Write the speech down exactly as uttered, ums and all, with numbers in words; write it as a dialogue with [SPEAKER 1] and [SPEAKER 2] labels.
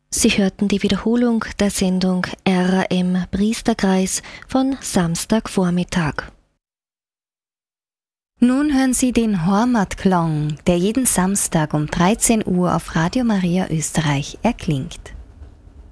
[SPEAKER 1] Sie hörten die Wiederholung der Sendung R A M Priesterkreis von Samstagvormittag.
[SPEAKER 2] Nun hören Sie den Heimatklang, der jeden Samstag um dreizehn Uhr auf Radio Maria Österreich erklingt.